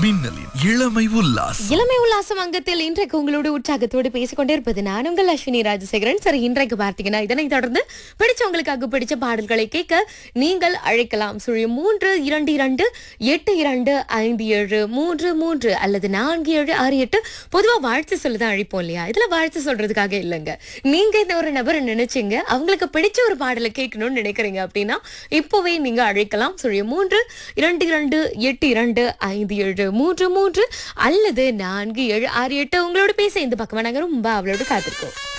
மின்னலின் இளமை உல்லாசம். இளமை உல்லாசம் அங்கத்தில் இன்றைக்கு உங்களோட உற்சாகத்தோடு பேசிக்கொண்டே இருப்பது நான் உங்கள் அஸ்வினி ராஜசேகரன். சரி, இன்றைக்கு பார்த்தீங்கன்னா இதனை தொடர்ந்து பிடிச்சவங்களுக்காக பிடிச்ச பாடல்களை கேட்க நீங்கள் அழைக்கலாம். 32282575333 அல்லது 4768. பொதுவா வாழ்த்து சொல்லுதான் அழைப்போம் இல்லையா? இதுல வாழ்த்து சொல்றதுக்காக இல்லைங்க. நீங்க இந்த ஒரு நபரை நினைச்சீங்க, அவங்களுக்கு பிடிச்ச ஒரு பாடலை கேட்கணும்னு நினைக்கிறீங்க அப்படின்னா இப்போவே நீங்க அழைக்கலாம். 32282575333 அல்லது 4768. உங்களோட பேச இந்த பக்கமா நாங்க ரொம்ப அவளோட காத்திருக்கோம்.